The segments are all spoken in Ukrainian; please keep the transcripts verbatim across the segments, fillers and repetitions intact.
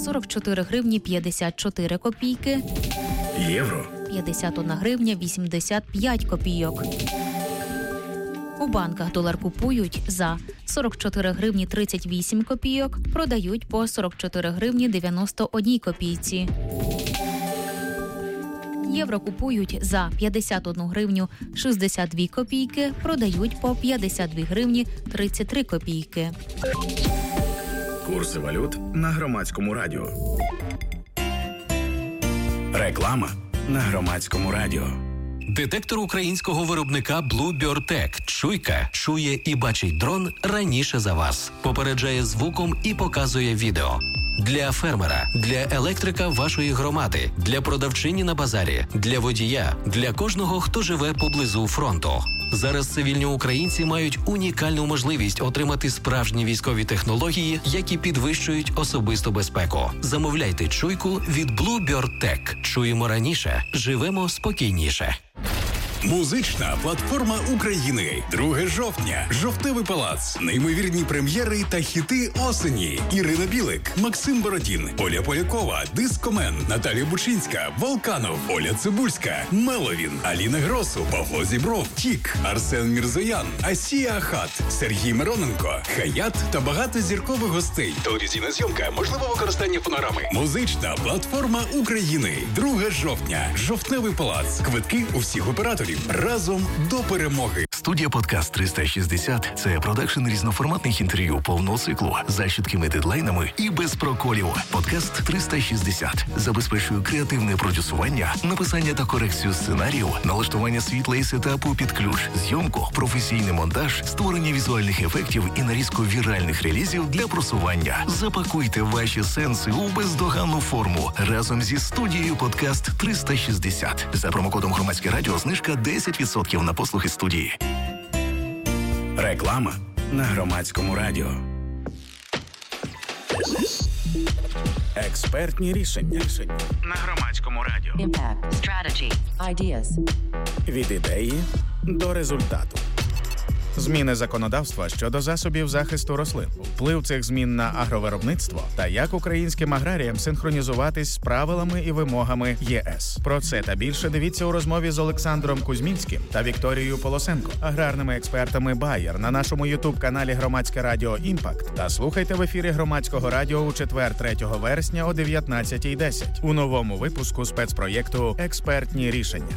сорок чотири гривні п'ятдесят чотири копійки. Євро. п'ятдесят одна гривня вісімдесят п'ять копійок. У банках долар купують за сорок чотири гривні тридцять вісім копійок, продають по сорок чотири гривні дев'яносто одна копійці. Євро купують за п'ятдесят одну гривню шістдесят дві копійки, продають по п'ятдесят дві гривні тридцять три копійки. Курси валют на Громадському радіо. Реклама на Громадському радіо. Детектор українського виробника Bluebird Tech Чуйка чує і бачить дрон раніше за вас. Попереджає звуком і показує відео. Для фермера, для електрика вашої громади, для продавчині на базарі, для водія, для кожного, хто живе поблизу фронту. Зараз цивільні українці мають унікальну можливість отримати справжні військові технології, які підвищують особисту безпеку. Замовляйте чуйку від Bluebird Tech. Чуємо раніше, живемо спокійніше. Музична платформа України. друге жовтня. Жовтневий палац. Неймовірні прем'єри та хіти осені. Ірина Білик, Максим Бородін, Оля Полякова, Дискомен, Наталія Бучинська, Волканов, Оля Цибульська, Меловін, Аліна Гросу, Павло Зібров, Тік, Арсен Мірзоян, Асія Ахат, Сергій Мироненко, Хаят та багато зіркових гостей. Телевізійна зйомка, можливе використання фонограми. Музична платформа України. друге жовтня. Жовтневий палац. Квитки у всіх операторів. Разом до перемоги. Студія «Подкаст триста шістдесят» – це продакшн різноформатних інтерв'ю повного циклу за чіткими дедлайнами і без проколів. «Подкаст триста шістдесят» забезпечує креативне продюсування, написання та корекцію сценарію, налаштування світла і сетапу під ключ, зйомку, професійний монтаж, створення візуальних ефектів і нарізку віральних релізів для просування. Запакуйте ваші сенси у бездоганну форму разом зі студією «Подкаст триста шістдесят». За промокодом «Громадське радіо» знижка десять відсотків на послуги студії. Реклама на Громадському радіо. Експертні рішення на Громадському радіо. Impact, strategy, ideas. Від ідеї до результату. Зміни законодавства щодо засобів захисту рослин, вплив цих змін на агровиробництво та як українським аграріям синхронізуватись з правилами і вимогами ЄС. Про це та більше дивіться у розмові з Олександром Кузьмінським та Вікторією Полосенко, аграрними експертами Bayer на нашому ютуб-каналі Громадське радіо «Імпакт» та слухайте в ефірі Громадського радіо у четвер, третього вересня о дев'ятнадцятій десять у новому випуску спецпроєкту «Експертні рішення».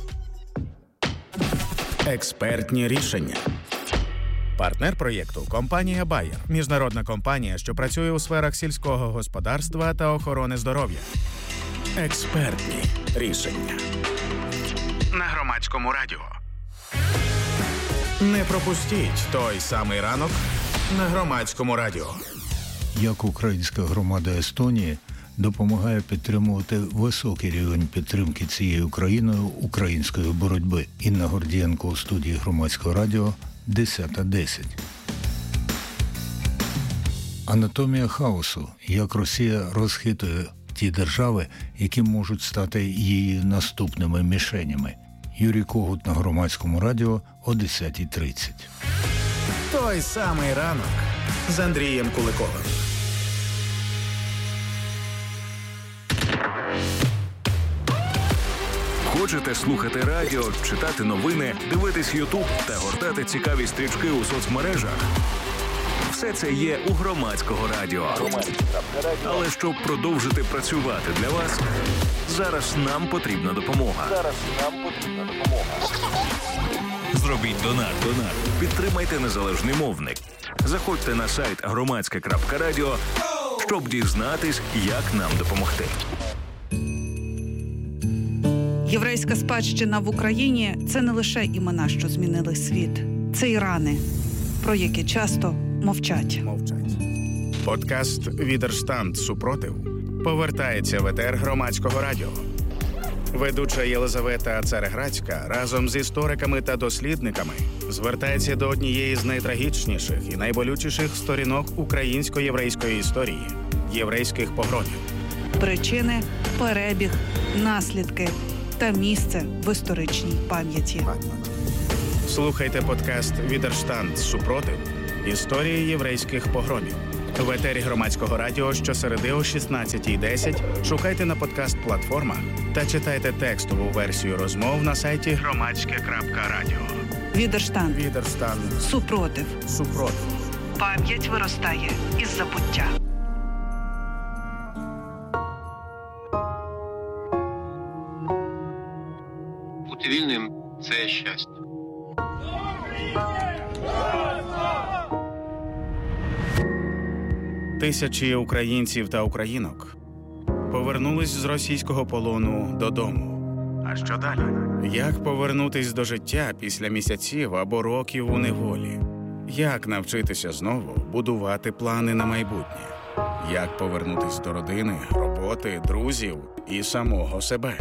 Експертні рішення. Партнер проєкту – компанія Bayer, міжнародна компанія, що працює у сферах сільського господарства та охорони здоров'я. Експертні рішення. На Громадському радіо. Не пропустіть той самий ранок на Громадському радіо. Як українська громада Естонії допомагає підтримувати високий рівень підтримки цією країною української боротьби. Інна Гордієнко у студії Громадського радіо, десята десять. Анатомія хаосу. Як Росія розхитує ті держави, які можуть стати її наступними мішенями. Юрій Когут на Громадському радіо о десятій тридцять. Той самий ранок з Андрієм Куликовим. Хочете слухати радіо, читати новини, дивитись Ютуб та гортати цікаві стрічки у соцмережах? Все це є у Громадського радіо. Але щоб продовжити працювати для вас, зараз нам потрібна допомога. Зараз нам потрібна допомога. Зробіть донат. Донат. Підтримайте незалежний мовник. Заходьте на сайт громадське крапка радіо, щоб дізнатись, як нам допомогти. Єврейська спадщина в Україні – це не лише імена, що змінили світ. Це і рани, про які часто мовчать. Мовчать. Подкаст «Відерштанд. Супротив» повертається в етер Громадського радіо. Ведуча Єлизавета Цареградська разом з істориками та дослідниками звертається до однієї з найтрагічніших і найболючіших сторінок українсько-єврейської історії – єврейських погромів. Причини, перебіг, наслідки та місце в історичній пам'яті. Слухайте подкаст «Відерштанд. Супротив. Історії єврейських погромів» В етері Громадського радіо щосереди о шістнадцятій десять шукайте на подкаст-платформах та читайте текстову версію розмов на сайті громадське крапка радіо. Відерштан. Відерстан. Супротив. Супротив. Пам'ять виростає із забуття. Бути вільним – це щастя. Тисячі українців та українок повернулись з російського полону додому. А що далі? Як повернутись до життя після місяців або років у неволі? Як навчитися знову будувати плани на майбутнє? Як повернутись до родини, роботи, друзів і самого себе?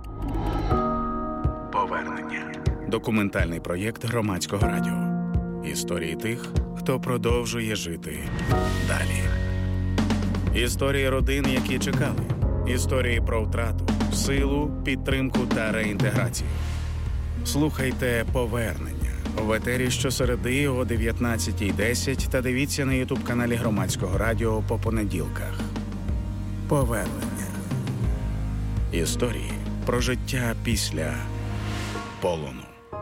Повернення. Документальний проєкт Громадського радіо. Історії тих, хто продовжує жити далі. Історії родин, які чекали. Історії про втрату, силу, підтримку та реінтеграцію. Слухайте «Повернення» в етері щосереди о дев'ятнадцятій десять та дивіться на ютуб-каналі Громадського радіо по понеділках. Повернення. Історії про життя після полону.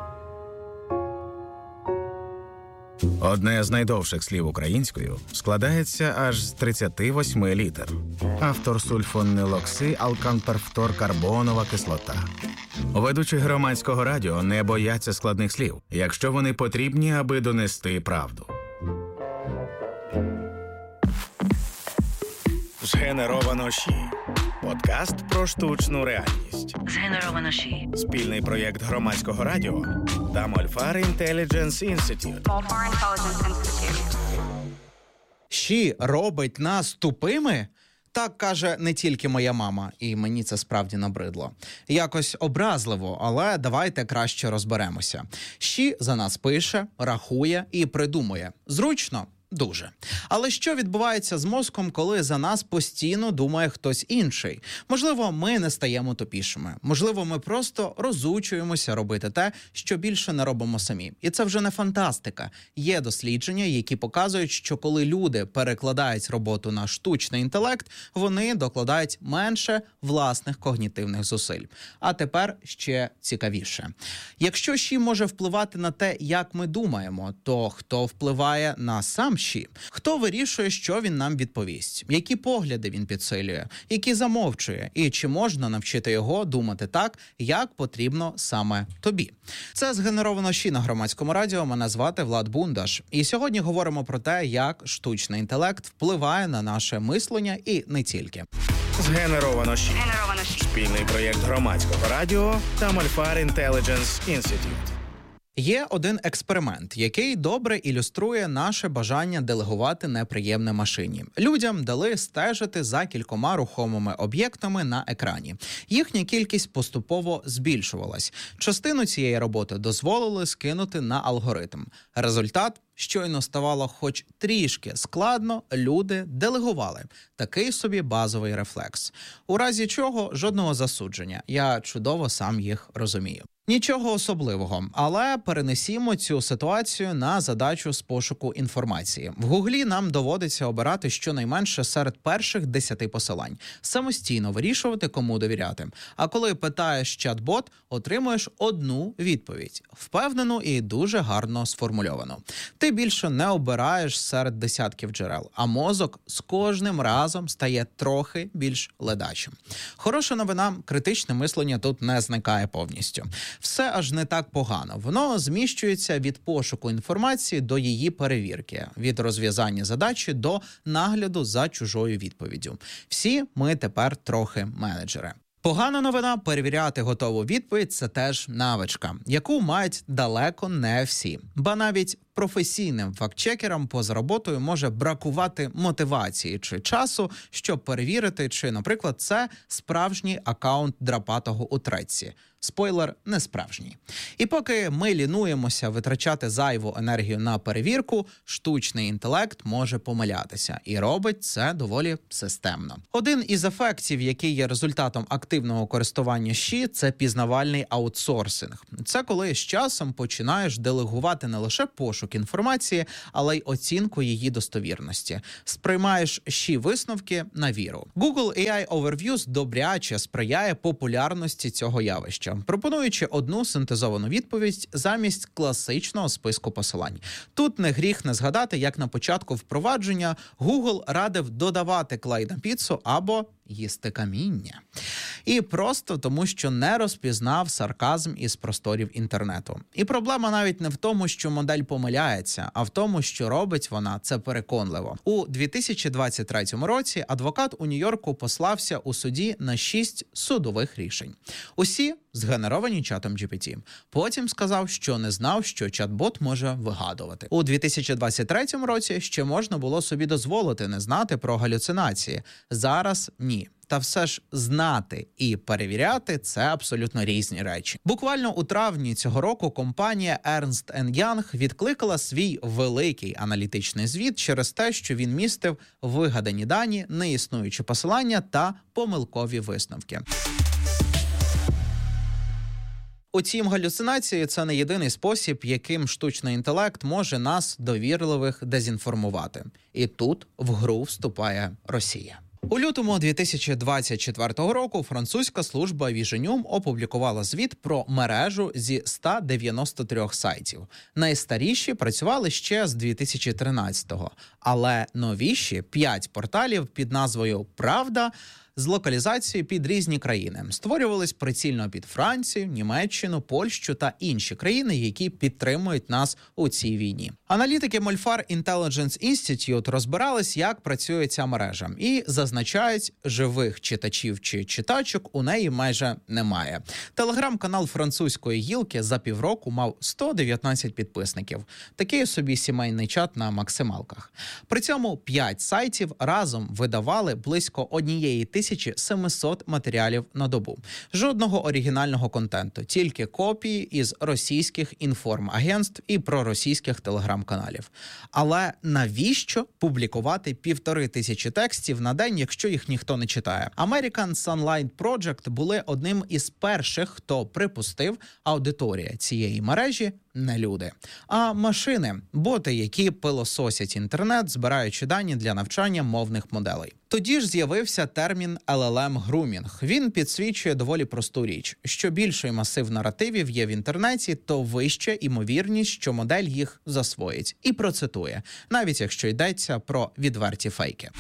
Одне з найдовших слів українською складається аж з тридцяти восьми літер. Автор сульфонилоксиалканперфторкарбонова кислота. Ведучі Громадського радіо не бояться складних слів, якщо вони потрібні, аби донести правду. Згенеровано ЩІ. Подкаст про штучну реальність. Згенеровано ЩІ. Спільний проєкт Громадського радіо та Мольфар Intelligence Institute. Мольфар Intelligence Institute. ЩІ робить нас тупими? Так каже не тільки моя мама, і мені це справді набридло. Якось образливо, але давайте краще розберемося. ЩІ за нас пише, рахує і придумує. Зручно? Дуже. Але що відбувається з мозком, коли за нас постійно думає хтось інший? Можливо, ми не стаємо тупішими. Можливо, ми просто розучуємося робити те, що більше не робимо самі. І це вже не фантастика. Є дослідження, які показують, що коли люди перекладають роботу на штучний інтелект, вони докладають менше власних когнітивних зусиль. А тепер ще цікавіше. Якщо ЩІ може впливати на те, як ми думаємо, то хто впливає на сам ЩІ? Хто вирішує, що він нам відповість? Які погляди він підсилює? Які замовчує? І чи можна навчити його думати так, як потрібно саме тобі? Це «Згенеровано ЩІ» на Громадському радіо. Мене звати Влад Бундаш. І сьогодні говоримо про те, як штучний інтелект впливає на наше мислення і не тільки. Згенеровано ЩІ. Згенеровано ЩІ. Спільний проєкт Громадського радіо та Мольфар Intelligence Institute. Є один експеримент, який добре ілюструє наше бажання делегувати неприємне машині. Людям дали стежити за кількома рухомими об'єктами на екрані. Їхня кількість поступово збільшувалась. Частину цієї роботи дозволили скинути на алгоритм. Результат – щойно ставало хоч трішки складно, люди делегували. Такий собі базовий рефлекс. У разі чого жодного засудження. Я чудово сам їх розумію. Нічого особливого, але перенесімо цю ситуацію на задачу з пошуку інформації. В Гуглі нам доводиться обирати щонайменше серед перших десяти посилань. Самостійно вирішувати, кому довіряти. А коли питаєш чат-бот, отримуєш одну відповідь. Впевнену і дуже гарно сформульовану. Ти більше не обираєш серед десятків джерел, а мозок з кожним разом стає трохи більш ледачим. Хороша новина – критичне мислення тут не зникає повністю. Все аж не так погано. Воно зміщується від пошуку інформації до її перевірки, від розв'язання задачі до нагляду за чужою відповіддю. Всі ми тепер трохи менеджери. Погана новина – перевіряти готову відповідь – це теж навичка, яку мають далеко не всі. Ба навіть професійним фактчекерам поза роботою може бракувати мотивації чи часу, щоб перевірити, чи, наприклад, це справжній акаунт драпатого у трецці. Спойлер – не справжній. І поки ми лінуємося витрачати зайву енергію на перевірку, штучний інтелект може помилятися. І робить це доволі системно. Один із ефектів, який є результатом активного користування ЩІ – це пізнавальний аутсорсинг. Це коли з часом починаєш делегувати не лише пошук пошук інформації, але й оцінку її достовірності. Сприймаєш щі висновки на віру. Google ей ай Overviews добряче сприяє популярності цього явища, пропонуючи одну синтезовану відповідь замість класичного списку посилань. Тут не гріх не згадати, як на початку впровадження Google радив додавати клей на піцу або їсти каміння. І просто тому, що не розпізнав сарказм із просторів інтернету. І проблема навіть не в тому, що модель помиляється, а в тому, що робить вона це переконливо. У дві тисячі двадцять третьому році адвокат у Нью-Йорку послався у суді на шість судових рішень. Усі згенеровані чатом джі пі ті. Потім сказав, що не знав, що чат-бот може вигадувати. У дві тисячі двадцять третьому році ще можна було собі дозволити не знати про галюцинації. Зараз ні. Та все ж знати і перевіряти – це абсолютно різні речі. Буквально у травні цього року компанія Ernst енд Young відкликала свій великий аналітичний звіт через те, що він містив вигадані дані, неіснуючі посилання та помилкові висновки. Утім, галюцинації – це не єдиний спосіб, яким штучний інтелект може нас, довірливих, дезінформувати. І тут в гру вступає Росія. У лютому дві тисячі двадцять четвертого року французька служба Vision опублікувала звіт про мережу зі ста дев'яноста трьох сайтів. Найстаріші працювали ще з дві тисячі тринадцятого, але новіші – п'ять порталів під назвою «Правда» з локалізацією під різні країни. Створювались прицільно під Францію, Німеччину, Польщу та інші країни, які підтримують нас у цій війні. Аналітики Molfar Intelligence Institute розбирались, як працює ця мережа, і зазначають, живих читачів чи читачок у неї майже немає. Телеграм-канал французької гілки за півроку мав сто дев'ятнадцять підписників. Такий собі сімейний чат на максималках. При цьому п'ять сайтів разом видавали близько однієї тисячі семисот матеріалів на добу. Жодного оригінального контенту, тільки копії із російських інформагентств і проросійських телеграм-каналів. Але навіщо публікувати півтори тисячі текстів на день, якщо їх ніхто не читає? American Sunlight Project були одним із перших, хто припустив, аудиторія цієї мережі не люди, а машини, боти, які пилососять інтернет, збираючи дані для навчання мовних моделей. Тоді ж з'явився термін ел ел ем-грумінг. Він підсвічує доволі просту річ. Що більший масив наративів є в інтернеті, то вища імовірність, що модель їх засвоїть. І процитує, навіть якщо йдеться про відверті фейки.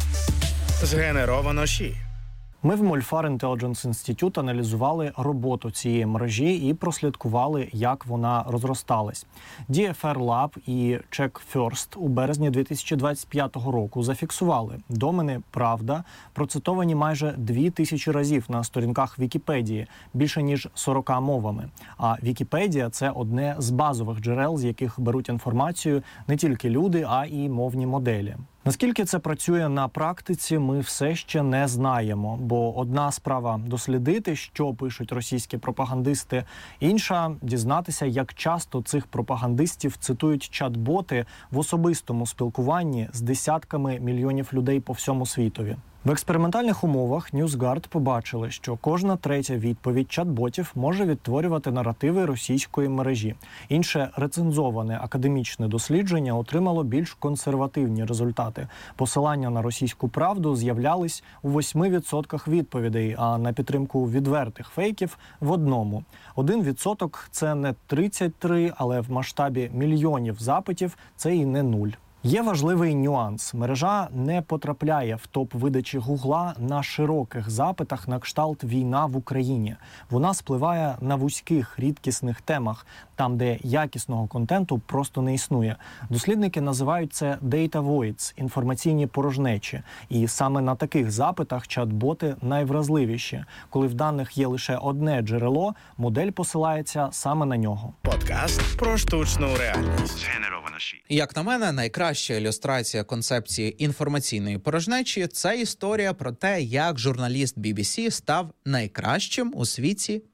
Згенеровано щі. Ми в Molfar Intelligence Institute аналізували роботу цієї мережі і прослідкували, як вона розросталась. ді еф ар Lab і Check First у березні дві тисячі двадцять п'ятого року зафіксували домени «Правда», процитовані майже дві тисячі разів на сторінках Вікіпедії, більше ніж сорока мовами. А Вікіпедія – це одне з базових джерел, з яких беруть інформацію не тільки люди, а й мовні моделі. Наскільки це працює на практиці, ми все ще не знаємо, бо одна справа – дослідити, що пишуть російські пропагандисти, інша – дізнатися, як часто цих пропагандистів цитують чат-боти в особистому спілкуванні з десятками мільйонів людей по всьому світові. В експериментальних умовах NewsGuard побачили, що кожна третя відповідь чат-ботів може відтворювати наративи російської мережі. Інше рецензоване академічне дослідження отримало більш консервативні результати. Посилання на російську правду з'являлись у восьми відсотках відповідей, а на підтримку відвертих фейків – в одному. Один відсоток – це не тридцять три, але в масштабі мільйонів запитів – це і не нуль. Є важливий нюанс. Мережа не потрапляє в топ видачі Гугла на широких запитах на кшталт «Війна в Україні». Вона спливає на вузьких, рідкісних темах, там, де якісного контенту просто не існує. Дослідники називають це «data voids» – інформаційні порожнечі. І саме на таких запитах чат-боти найвразливіші. Коли в даних є лише одне джерело, модель посилається саме на нього. Подкаст про штучну реальність. Як на мене, найкраща ілюстрація концепції інформаційної порожнечі – це історія про те, як журналіст бі бі сі став найкращим у світі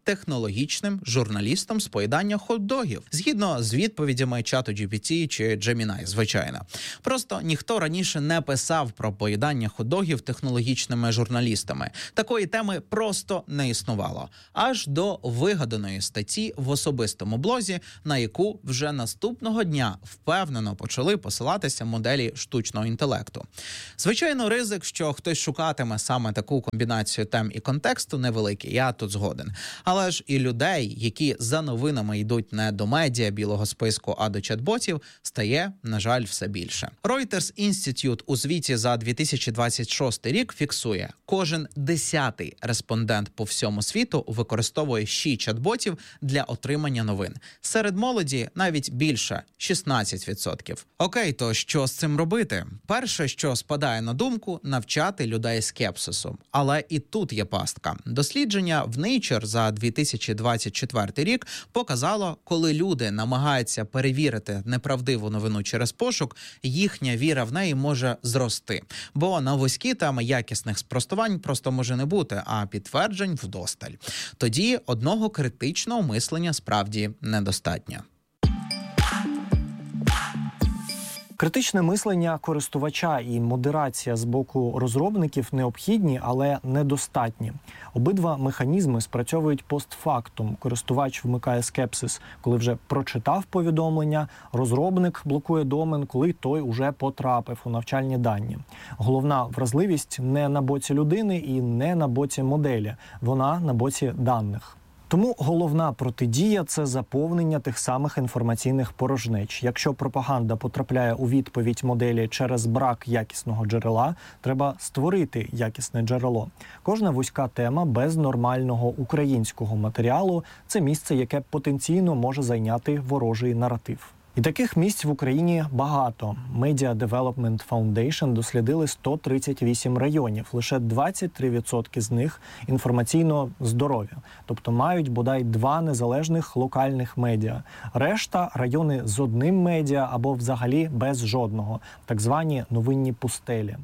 технологічним журналістом з поїдання хот-догів, згідно з відповідями чату джі пі ті чи Gemini, звичайно. Просто ніхто раніше не писав про поїдання хот-догів технологічними журналістами. Такої теми просто не існувало. Аж до вигаданої статті в особистому блозі, на яку вже наступного дня впевнено почали посилатися моделі штучного інтелекту. Звичайно, ризик, що хтось шукатиме саме таку комбінацію тем і контексту, невеликий, я тут згоден. Але ж і людей, які за новинами йдуть не до медіа білого списку, а до чат-ботів, стає, на жаль, все більше. Reuters Institute у звіті за дві тисячі двадцять шостий рік фіксує, кожен десятий респондент по всьому світу використовує ші чат-ботів для отримання новин. Серед молоді навіть більше – шістнадцять відсотків. Окей, то що з цим робити? Перше, що спадає на думку – навчати людей скепсису. Але і тут є пастка. Дослідження в Nature за дві тисячі двадцять четвертий рік показало, коли люди намагаються перевірити неправдиву новину через пошук, їхня віра в неї може зрости. Бо на вузькі теми якісних спростувань просто може не бути, а підтверджень вдосталь. Тоді одного критичного мислення справді недостатньо. Критичне мислення користувача і модерація з боку розробників необхідні, але недостатні. Обидва механізми спрацьовують постфактум. Користувач вмикає скепсис, коли вже прочитав повідомлення, розробник блокує домен, коли той уже потрапив у навчальні дані. Головна вразливість не на боці людини і не на боці моделі, вона на боці даних. Тому головна протидія – це заповнення тих самих інформаційних порожнеч. Якщо пропаганда потрапляє у відповідь моделі через брак якісного джерела, треба створити якісне джерело. Кожна вузька тема без нормального українського матеріалу – це місце, яке потенційно може зайняти ворожий наратив. І таких місць в Україні багато. Media Development Foundation дослідили сто тридцять вісім районів. Лише двадцять три відсотки з них інформаційно здорові. Тобто мають бодай два незалежних локальних медіа. Решта – райони з одним медіа або взагалі без жодного. Так звані новинні пустелі.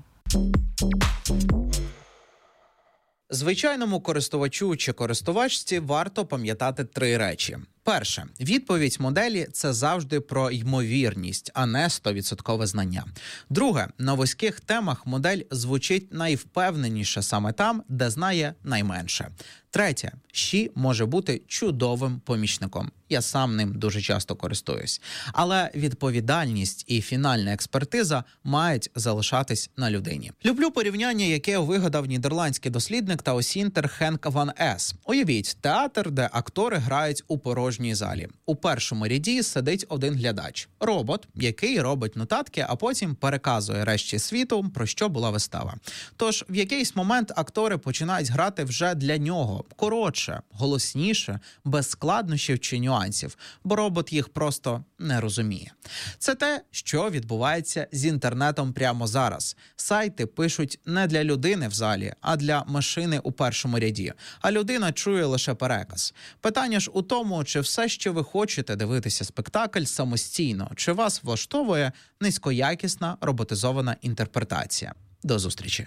Звичайному користувачу чи користувачці варто пам'ятати три речі. Перше. Відповідь моделі – це завжди про ймовірність, а не сто відсотків знання. Друге. На вузьких темах модель звучить найвпевненіше саме там, де знає найменше. Третє. Ші може бути чудовим помічником. Я сам ним дуже часто користуюсь. Але відповідальність і фінальна експертиза мають залишатись на людині. Люблю порівняння, яке вигадав нідерландський дослідник та осінтер Хенк Ван Ес. Уявіть, театр, де актори грають у порожній залі. У першому ряді сидить один глядач. Робот, який робить нотатки, а потім переказує решті світу, про що була вистава. Тож в якийсь момент актори починають грати вже для нього. Коротше, голосніше, без складнощів чи нюансів, бо робот їх просто не розуміє. Це те, що відбувається з інтернетом прямо зараз. Сайти пишуть не для людини в залі, а для машини у першому ряді. А людина чує лише переказ. Питання ж у тому, чи все, що ви хочете дивитися спектакль самостійно, чи вас влаштовує низькоякісна роботизована інтерпретація. До зустрічі.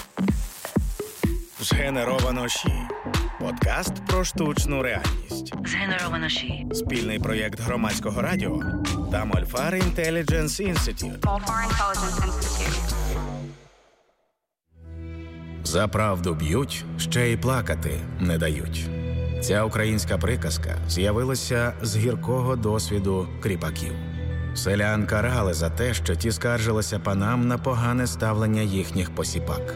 Згенеровано ШІ. Подкаст про штучну реальність. Згенеровано ШІ. Спільний проєкт Громадського радіо та Мольфар Intelligence Institute. Mольфар Intelligence Institute. За правду б'ють, ще й плакати не дають. Ця українська приказка з'явилася з гіркого досвіду кріпаків. Селян карали за те, що ті скаржилися панам на погане ставлення їхніх посіпак.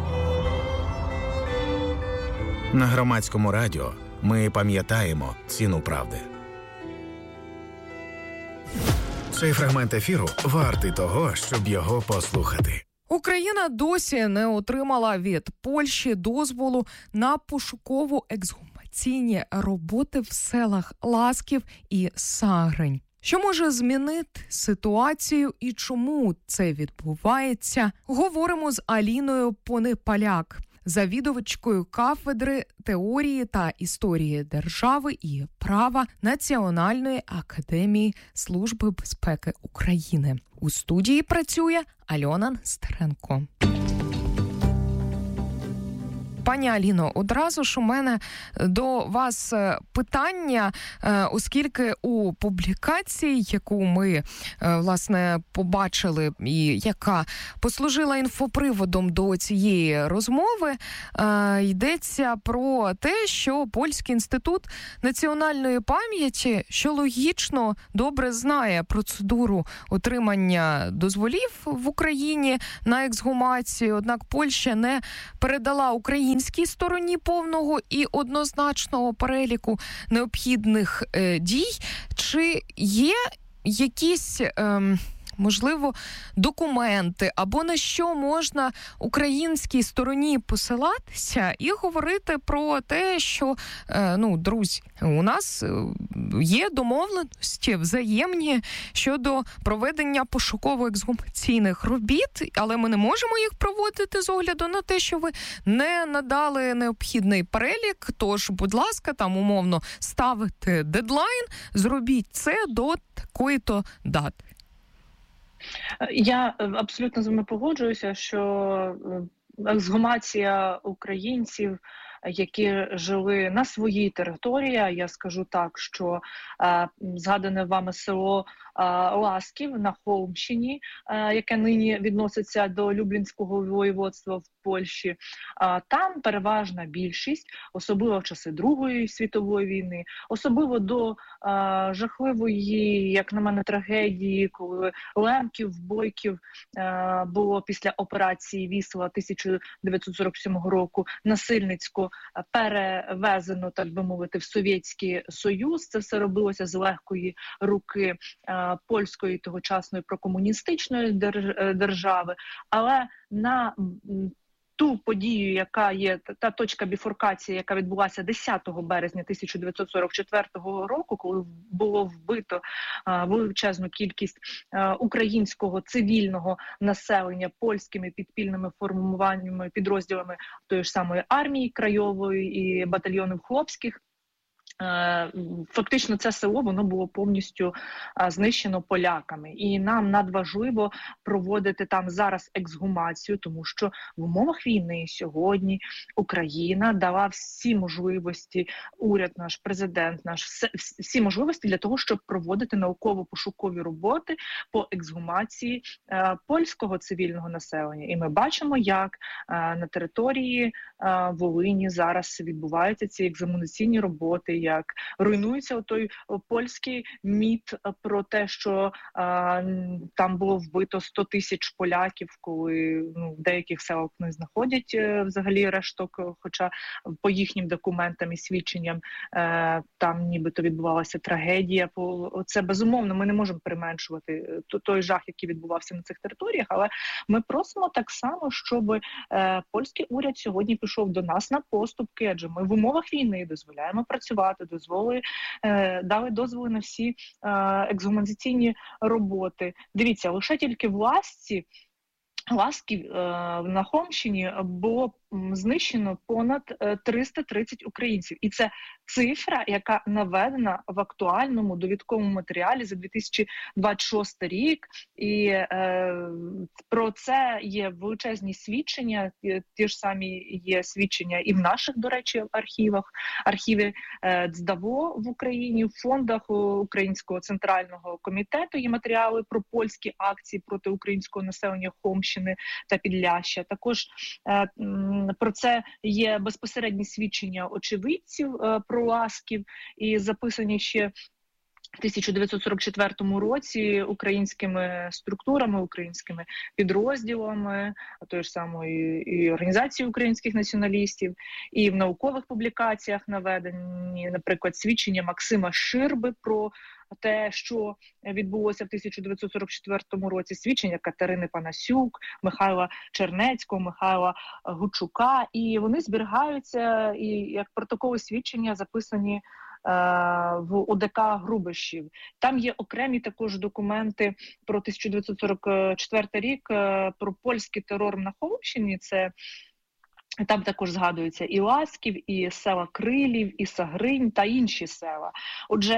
На Громадському радіо ми пам'ятаємо ціну правди. Цей фрагмент ефіру вартий того, щоб його послухати. Україна досі не отримала від Польщі дозволу на пошуково-ексгумаційні роботи в селах Ласків і Сагрень. Що може змінити ситуацію і чому це відбувається, говоримо з Аліною Понипаляк, завідувачкою кафедри теорії та історії держави і права Національної академії Служби безпеки України. У студії працює Альона Нестеренко. Пані Аліно, одразу ж у мене до вас питання, оскільки у публікації, яку ми, власне, побачили і яка послужила інфоприводом до цієї розмови, йдеться про те, що Польський інститут національної пам'яті, що логічно, добре знає процедуру отримання дозволів в Україні на ексгумацію, однак Польща не передала українській стороні повного і однозначного переліку необхідних е, дій. Чи є якісь... Е, можливо, документи, або на що можна українській стороні посилатися і говорити про те, що, ну, друзі, у нас є домовленості взаємні щодо проведення пошуково-ексгумаційних робіт, але ми не можемо їх проводити з огляду на те, що ви не надали необхідний перелік, тож, будь ласка, там умовно ставите дедлайн, зробіть це до такої-то дати. Я абсолютно з вами погоджуюся, що ексгумація українців, які жили на своїй території, я скажу так, що е, згадане вами село е, Ласків на Холмщині, е, яке нині відноситься до Люблінського воєводства в Польщі, е, там переважна більшість, особливо в часи Другої світової війни, особливо до е, жахливої, як на мене, трагедії, коли Лемків, Бойків е, було після операції Вісла тисяча дев'ятсот сорок сьомого року насильницько перевезено, так би мовити, в Совєтський Союз. Це все робилося з легкої руки е, польської тогочасної прокомуністичної держави. Але на ту подію, яка є, та точка біфуркації, яка відбулася десятого березня тисяча дев'ятсот сорок четвертого року, коли було вбито а, величезну кількість а, українського цивільного населення польськими підпільними формуваннями, підрозділами тої ж самої армії краєвої і батальйонів хлопських. Фактично це село, воно було повністю знищено поляками. І нам надважливо проводити там зараз ексгумацію, тому що в умовах війни сьогодні Україна дала всі можливості, уряд наш, президент наш, все, всі можливості для того, щоб проводити науково-пошукові роботи по ексгумації е, польського цивільного населення. І ми бачимо, як е, на території е, Волині зараз відбуваються ці ексгумаційні роботи, як руйнується той польський міт про те, що а, там було вбито сто тисяч поляків, коли ну, в деяких селах не знаходять е, взагалі решток, хоча по їхнім документам і свідченням е, там нібито відбувалася трагедія. Це безумовно, ми не можемо применшувати той жах, який відбувався на цих територіях, але ми просимо так само, щоб е, польський уряд сьогодні пішов до нас на поступки, адже ми в умовах війни дозволяємо працювати, дозволи, е, дали дозволи на всі е, ексгумаційні роботи. Дивіться, лише тільки в Ласці, Ласків е, на Холмщині було знищено понад триста тридцять українців. І це цифра, яка наведена в актуальному довідковому матеріалі за дві тисячі двадцять шостий рік. І е, про це є величезні свідчення, ті ж самі є свідчення і в наших, до речі, архівах. Архіви е, ЦДАВО в Україні, в фондах Українського центрального комітету є матеріали про польські акції проти українського населення Холмщини та Підляща. Також е, про це є безпосередні свідчення очевидців е, про Ласків і записані ще в тисяча дев'ятсот сорок четвертому році українськими структурами, українськими підрозділами, тої ж самої і організації українських націоналістів, і в наукових публікаціях наведені, наприклад, свідчення Максима Ширби про те, що відбулося в тисяча дев'ятсот сорок четвертому році, свідчення Катерини Панасюк, Михайла Чернецького, Михайла Гучука, і вони зберігаються і як протоколи свідчення записані в ОДК Грубишів. Там є окремі також документи про тисяча дев'ятсот сорок четвертий рік, про польський терор на Холмщині. Це там також згадується і Ласків, і села Крилів, і Сагринь та інші села. Отже,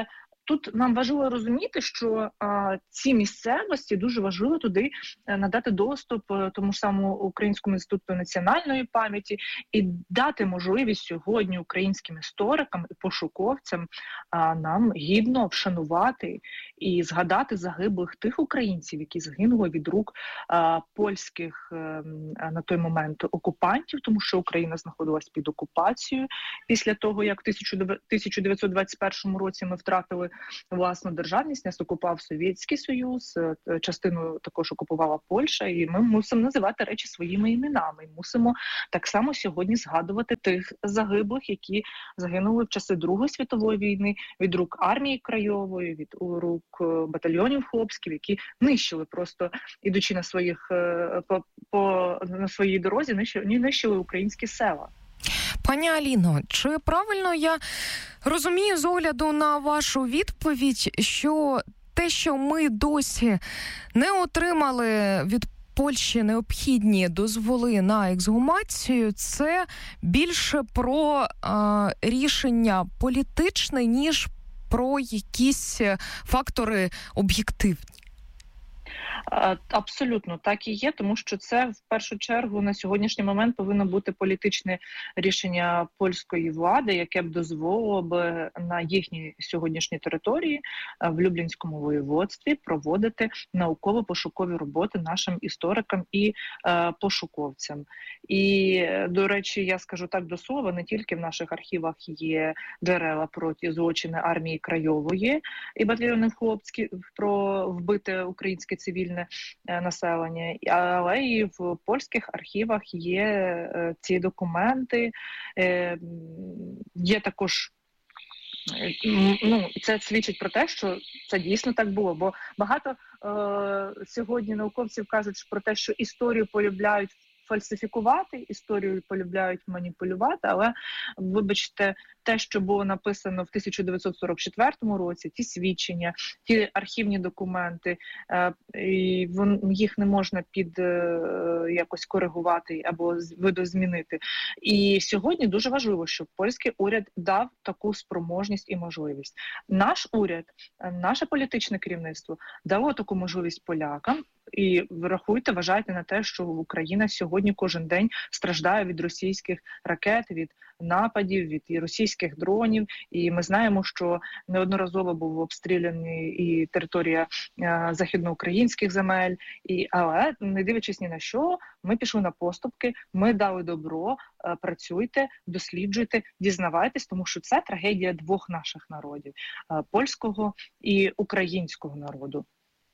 тут нам важливо розуміти, що а, ці місцевості дуже важливо туди надати доступ тому ж самому Українському інституту національної пам'яті і дати можливість сьогодні українським історикам і пошуковцям а, нам гідно вшанувати і згадати загиблих тих українців, які загинули від рук а, польських а, на той момент окупантів, тому що Україна знаходилась під окупацією після того, як в тисяча дев'ятсот двадцять першому році ми втратили власну державність, нас окупував Совєтський Союз, частину також окупувала Польща, і ми мусимо називати речі своїми іменами. Мусимо так само сьогодні згадувати тих загиблих, які загинули в часи Другої світової війни від рук армії Краєвої, від рук батальйонів хлопських, які нищили просто, ідучи на своїх по, по на своїй дорозі, нищили, нищили українські села. Пані Аліно, чи правильно я розумію з огляду на вашу відповідь, що те, що ми досі не отримали від Польщі необхідні дозволи на ексгумацію, це більше про а, рішення політичне, ніж про якісь фактори об'єктивні? Абсолютно так і є, тому що це в першу чергу на сьогоднішній момент повинно бути політичне рішення польської влади, яке б дозволило б на їхній сьогоднішній території в Люблінському воєводстві проводити науково-пошукові роботи нашим історикам і е, пошуковцям. І, до речі, я скажу так до слова, не тільки в наших архівах є джерела про ті злочини армії Краєвої і батальйонів хлопців про вбите українське цивільне населення, але і в польських архівах є ці документи, є також, ну, це свідчить про те, що це дійсно так було, бо багато е, сьогодні науковців кажуть про те, що історію полюбляють фальсифікувати, історію полюбляють маніпулювати, але, вибачте, те, що було написано в тисяча дев'ятсот сорок четвертому році, ті свідчення, ті архівні документи, і їх не можна під якось коригувати або видозмінити. І сьогодні дуже важливо, щоб польський уряд дав таку спроможність і можливість. Наш уряд, наше політичне керівництво дало таку можливість полякам, і врахуйте, вважайте на те, що Україна сьогодні кожен день страждає від російських ракет, від нападів, від російських дронів. І ми знаємо, що неодноразово був обстріляний і територія е, західноукраїнських земель. І, але, не дивлячись ні на що, ми пішли на поступки, ми дали добро, е, працюйте, досліджуйте, дізнавайтесь, тому що це трагедія двох наших народів е, – польського і українського народу.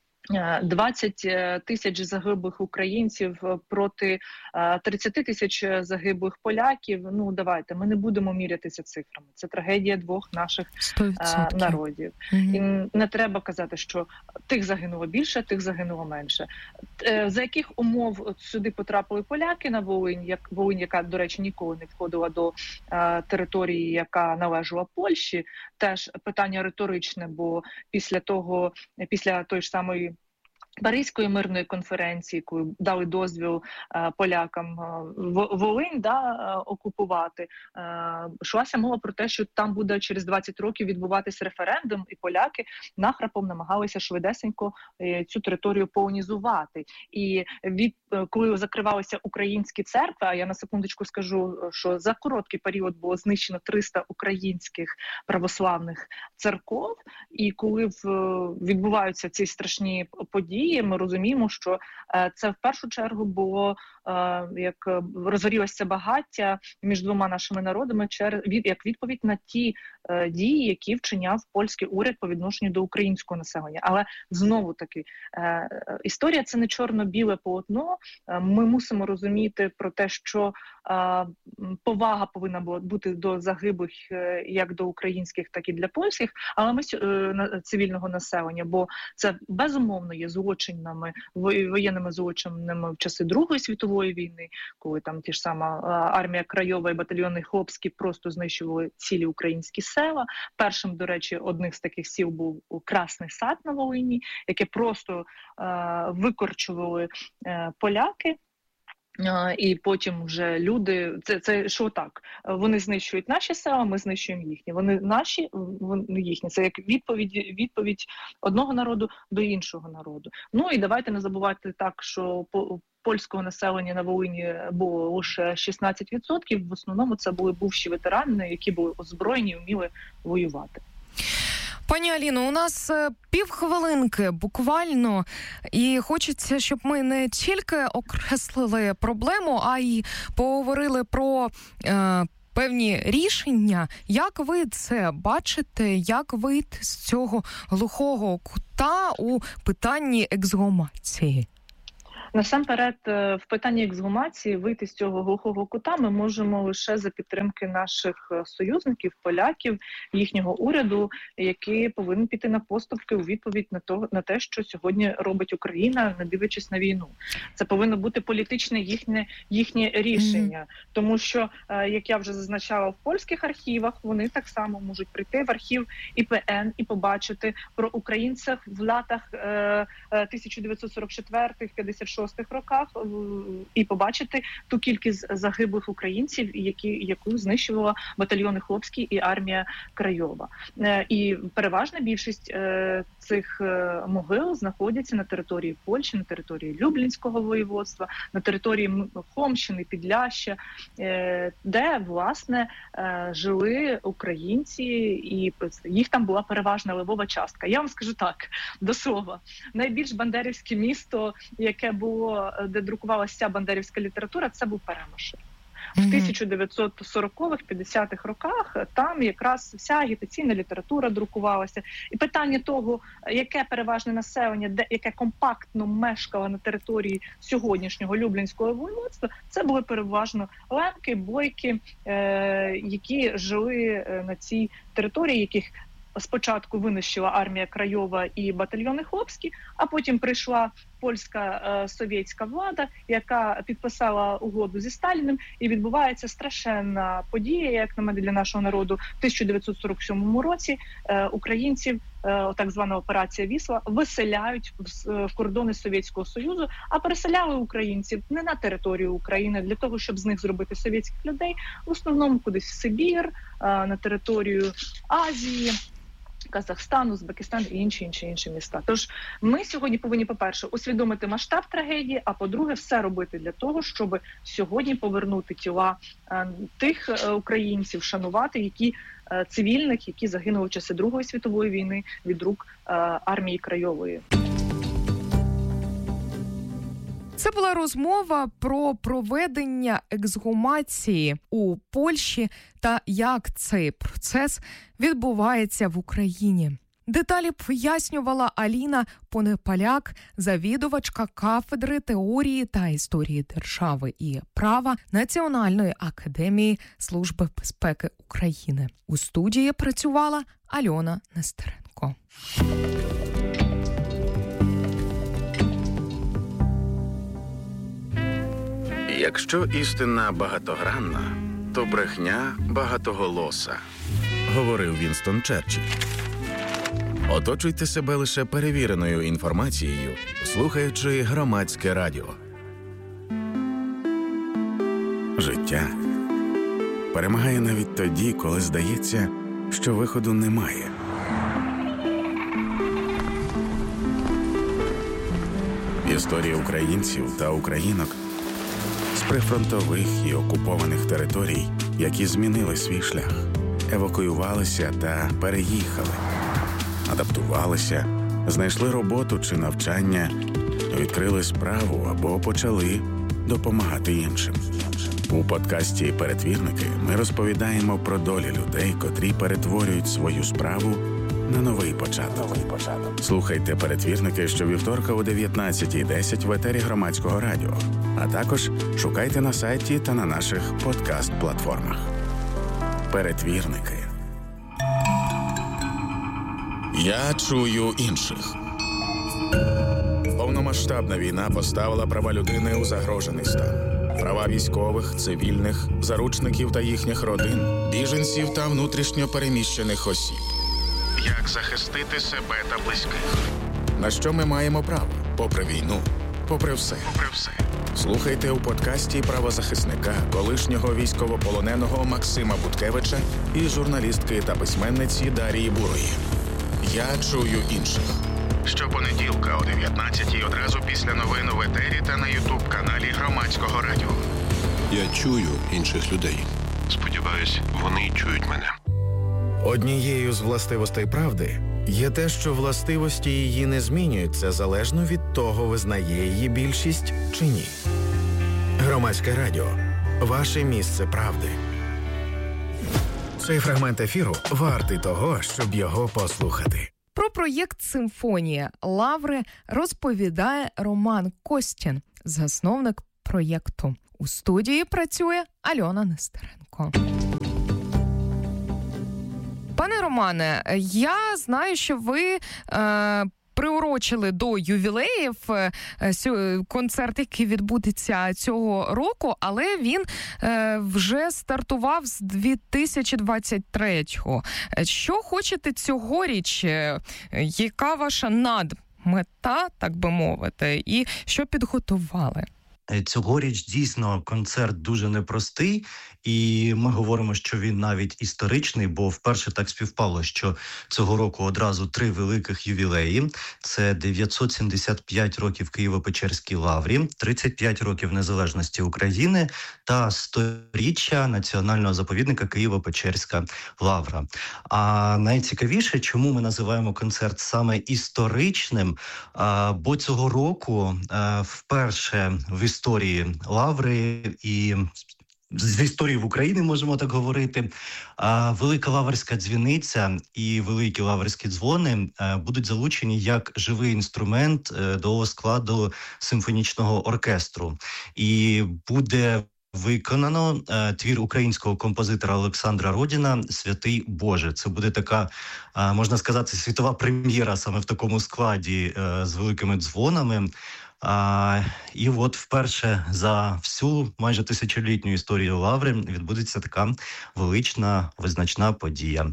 двадцять тисяч загиблих українців проти тридцять тисяч загиблих поляків. Ну, давайте, ми не будемо мірятися цифрами. Це трагедія двох наших сто відсотків народів. Mm-hmm. І не треба казати, що тих загинуло більше, тих загинуло менше. За яких умов сюди потрапили поляки на Волинь, як Волинь, яка, до речі, ніколи не входила до а, території, яка належала Польщі, теж питання риторичне, бо після того, після той ж самої Паризької мирної конференції, коли дали дозвіл е, полякам е, Волинь да, е, окупувати, е, йшлася мова про те, що там буде через двадцять років відбуватись референдум, і поляки нахрапом намагалися швидесенько е, цю територію полонізувати. І від, е, коли закривалися українські церкви, а я на секундочку скажу, що за короткий період було знищено триста українських православних церков, і коли в, відбуваються ці страшні події, ми розуміємо, що е, це в першу чергу було е, як розгорілося багаття між двома нашими народами через від як відповідь на ті е, дії, які вчиняв польський уряд по відношенню до українського населення. Але знову таки е, історія це не чорно-біле полотно. Е, ми мусимо розуміти про те, що е, повага повинна була бути до загиблих е, як до українських, так і для польських, але ми е, цивільного населення, бо це безумовно є злочин. Злочинами, воєнними злочинами в часи Другої світової війни, коли там ті ж сама армія Краєва і батальйони хлопські просто знищували цілі українські села. Першим, до речі, одних з таких сіл був Красний Сад на Волині, яке просто е- викорчували е- поляки. І потім вже люди, це, це що так, вони знищують наші села, ми знищуємо їхні. Вони наші, вони їхні. Це як відповідь, відповідь одного народу до іншого народу. Ну і давайте не забувати так, що по польського населення на Волині було лише шістнадцять відсотків. В основному це були бувші ветерани, які були озброєні і вміли воювати. Пані Аліно, у нас півхвилинки буквально, і хочеться, щоб ми не тільки окреслили проблему, а й поговорили про е, певні рішення. Як ви це бачите, як вийти з цього глухого кута у питанні ексгумації? Насамперед, в питанні ексгумації вийти з цього глухого кута ми можемо лише за підтримки наших союзників, поляків, їхнього уряду, який повинен піти на поступки у відповідь на то, на те, що сьогодні робить Україна, не дивлячись на війну. Це повинно бути політичне їхнє, їхнє рішення. Mm-hmm. Тому що, як я вже зазначала, в польських архівах вони так само можуть прийти в архів І Пе Ен і побачити про українців в латах тисяча дев'ятсот сорок четвертих - п'ятдесят шостих роках і побачити ту кількість загиблих українців, які, яку знищувала батальйони Хлопський і армія Крайова. І переважна більшість цих могил знаходяться на території Польщі, на території Люблінського воєводства, на території Хомщини, Підляща, де, власне, жили українці, і їх там була переважна левова частка. Я вам скажу так, до слова, найбільш бандерівське місто, яке було, де друкувалася ця бандерівська література, це був Перемишль. В тисяча дев'ятсот сорокових - п'ятдесятих роках там якраз вся агітаційна література друкувалася. І питання того, яке переважне населення, де, яке компактно мешкало на території сьогоднішнього Люблінського воєводства, це були переважно лемки, бойки, е, які жили на цій території, яких спочатку винищила армія Крайова і батальйони Хлопські, а потім прийшла польська е, совєтська влада, яка підписала угоду зі Сталіним, і відбувається страшенна подія, як на мене, для нашого народу. В тисяча дев'ятсот сорок сьомому році е, українців, е, так звана операція Вісла, виселяють в, в кордони Совєтського Союзу, а переселяли українців не на територію України для того, щоб з них зробити совєтських людей, в основному кудись в Сибір, е, на територію Азії, Казахстан, Узбекистан і інші, інші, інші міста. Тож ми сьогодні повинні, по-перше, усвідомити масштаб трагедії, а по-друге, все робити для того, щоб сьогодні повернути тіла е, тих е, українців, шанувати, які е, цивільних, які загинули в часи Другої світової війни від рук е, армії Крайової. Це була розмова про проведення ексгумації у Польщі та як цей процес відбувається в Україні. Деталі пояснювала Аліна Понепаляк, завідувачка кафедри теорії та історії держави і права Національної академії Служби безпеки України. У студії працювала Альона Нестеренко. Якщо істина багатогранна, то брехня багатоголоса, говорив Вінстон Черчилль. Оточуйте себе лише перевіреною інформацією, слухаючи громадське радіо. Життя перемагає навіть тоді, коли здається, що виходу немає. Історія українців та українок з прифронтових і окупованих територій, які змінили свій шлях, евакуювалися та переїхали, адаптувалися, знайшли роботу чи навчання, відкрили справу або почали допомагати іншим. У подкасті «Перетвірники» ми розповідаємо про долі людей, котрі перетворюють свою справу на новий початок. Слухайте «Перетвірники» щовівторка о дев'ятнадцятій десять в етері Громадського радіо, а також шукайте на сайті та на наших подкаст-платформах. «Перетвірники». Я чую інших. Повномасштабна війна поставила права людини у загрожений стан. Права військових, цивільних, заручників та їхніх родин, біженців та внутрішньо переміщених осіб. Як захистити себе та близьких? На що ми маємо право? Попри війну, попри все. Попри все. Слухайте у подкасті правозахисника, колишнього військовополоненого Максима Буткевича і журналістки та письменниці Дарії Бурої. «Я чую інших». Щопонеділка о дев'ятнадцятій одразу після новин в етері та на ютуб-каналі Громадського радіо. Я чую інших людей. Сподіваюсь, вони чують мене. Однією з властивостей правди є те, що властивості її не змінюються залежно від того, визнає її більшість чи ні. Громадське радіо. Ваше місце правди. Цей фрагмент ефіру вартий того, щоб його послухати. Про проєкт «Симфонія Лаври» розповідає Роман Костін, засновник проєкту. У студії працює Альона Нестеренко. Пане Романе, я знаю, що ви е, приурочили до ювілеїв е, концерт, який відбудеться цього року, але він е, вже стартував з дві тисячі двадцять третього. Що хочете цьогоріч? Яка ваша надмета, так би мовити, і що підготували? Цьогоріч дійсно концерт дуже непростий, і ми говоримо, що він навіть історичний, бо вперше так співпало, що цього року одразу три великих ювілеї. Це дев'ятсот сімдесят п'ять років Києво-Печерській лаврі, тридцять п'ять років незалежності України та сторіччя національного заповідника Києво-Печерська лавра. А найцікавіше, чому ми називаємо концерт саме історичним, бо цього року вперше в історії лаври і з історії в Україні, можемо так говорити, велика лаврська дзвіниця і великі лаврські дзвони будуть залучені як живий інструмент до складу симфонічного оркестру. І буде виконано е, твір українського композитора Олександра Родіна «Святий Боже». Це буде така, е, можна сказати, світова прем'єра саме в такому складі е, з великими дзвонами. А, і от вперше за всю майже тисячолітню історію лаври відбудеться така велична, визначна подія.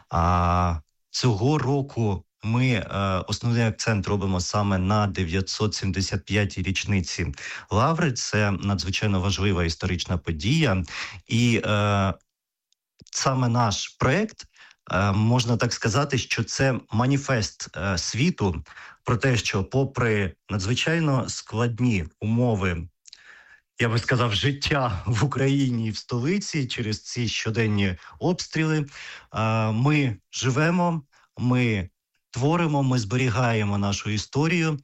А цього року ми е, основний акцент робимо саме на дев'ятсот сімдесят п'ятій річниці лаври. Це надзвичайно важлива історична подія. І е, саме наш проєкт, е, можна так сказати, що це маніфест е, світу про те, що попри надзвичайно складні умови, я би сказав, життя в Україні і в столиці через ці щоденні обстріли, е, ми живемо, ми творимо, ми зберігаємо нашу історію,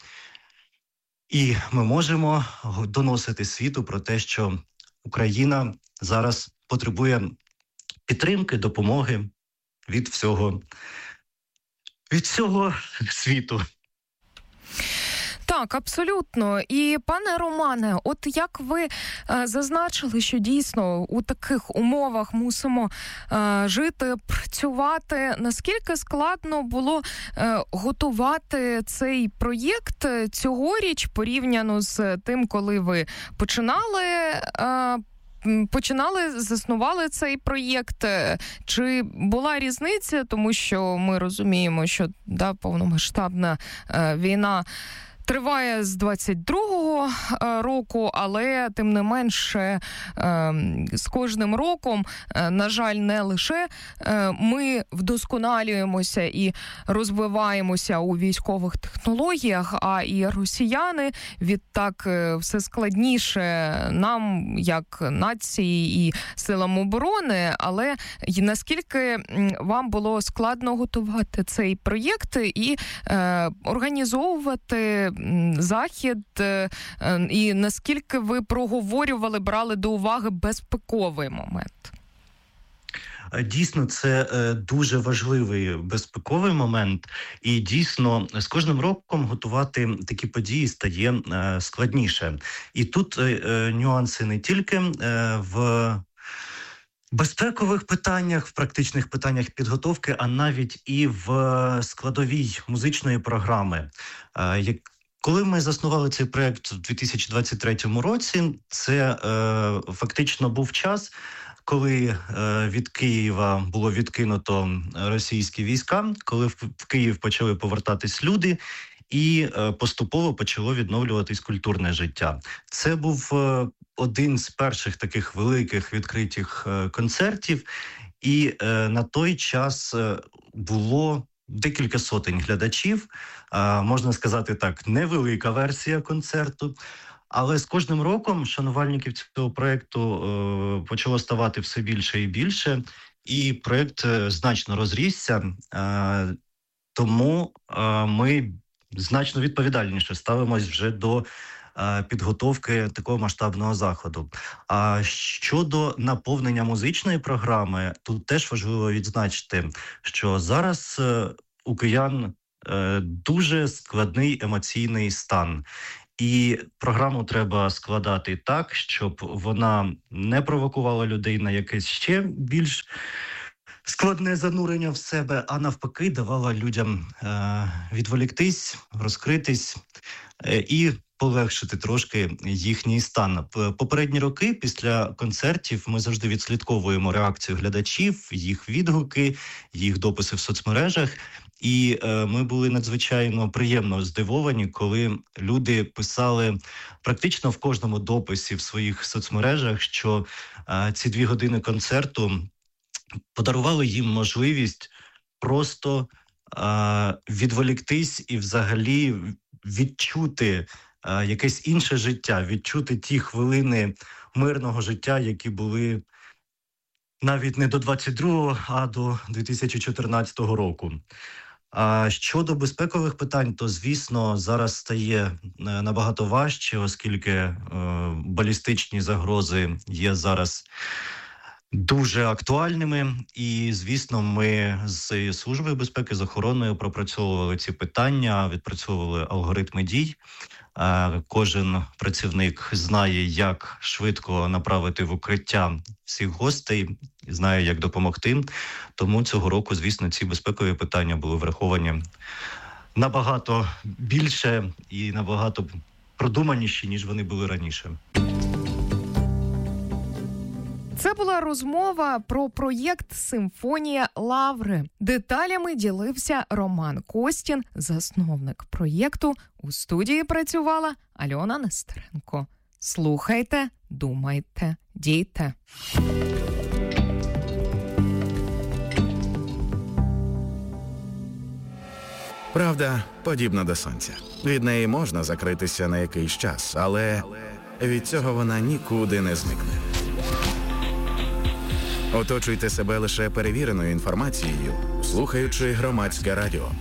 і ми можемо доносити світу про те, що Україна зараз потребує підтримки, допомоги від всього, від всього світу. Так, абсолютно. І, пане Романе, от як ви е, зазначили, що дійсно у таких умовах мусимо е, жити, працювати, наскільки складно було е, готувати цей проєкт цьогоріч порівняно з тим, коли ви починали е, Починали, заснували цей проєкт? Чи була різниця? Тому що ми розуміємо, що да, повномасштабна е, війна триває з двадцять другого року, але тим не менше з кожним роком, на жаль, не лише ми вдосконалюємося і розвиваємося у військових технологіях, а і росіяни відтак все складніше нам, як нації і силам оборони. Але наскільки вам було складно готувати цей проєкт і організовувати захід, і наскільки ви проговорювали, брали до уваги безпековий момент? Дійсно, це дуже важливий безпековий момент, і дійсно з кожним роком готувати такі події стає складніше. І тут нюанси не тільки в безпекових питаннях, в практичних питаннях підготовки, а навіть і в складовій музичної програми. Коли ми заснували цей проєкт в дві тисячі двадцять третьому році, це е, фактично був час, коли е, від Києва було відкинуто російські війська, коли в, в Київ почали повертатись люди, і поступово почало відновлюватись культурне життя. Це був один з перших таких великих відкритих концертів, і на той час було декілька сотень глядачів, можна сказати так, невелика версія концерту. Але з кожним роком шанувальників цього проєкту почало ставати все більше і більше, і проєкт значно розрісся, тому ми значно відповідальніше ставимось вже до підготовки такого масштабного заходу. А щодо наповнення музичної програми, тут теж важливо відзначити, що зараз у киян дуже складний емоційний стан. І програму треба складати так, щоб вона не провокувала людей на якесь ще більш складне занурення в себе, а навпаки давала людям е- відволіктись, розкритись е- і полегшити трошки їхній стан. Попередні роки після концертів ми завжди відслідковуємо реакцію глядачів, їх відгуки, їх дописи в соцмережах. І е, ми були надзвичайно приємно здивовані, коли люди писали практично в кожному дописі в своїх соцмережах, що е, ці дві години концерту подарували їм можливість просто е, відволіктись і взагалі відчути е, якесь інше життя, відчути ті хвилини мирного життя, які були навіть не до двадцять другого, а до дві тисячі чотирнадцятого року. А щодо безпекових питань, то, звісно, зараз стає набагато важче, оскільки е, балістичні загрози є зараз дуже актуальними. І, звісно, ми з Службою безпеки, з охороною пропрацьовували ці питання, відпрацьовували алгоритми дій. Е, кожен працівник знає, як швидко направити в укриття всіх гостей, знає, як допомогти. Тому цього року, звісно, ці безпекові питання були враховані набагато більше і набагато продуманіші, ніж вони були раніше. Це була розмова про проєкт «Симфонія Лаври». Деталями ділився Роман Костін, засновник проєкту. У студії працювала Альона Нестеренко. Слухайте, думайте, дійте. Правда подібна до сонця. Від неї можна закритися на якийсь час, але від цього вона нікуди не зникне. Оточуйте себе лише перевіреною інформацією, слухаючи Громадське радіо.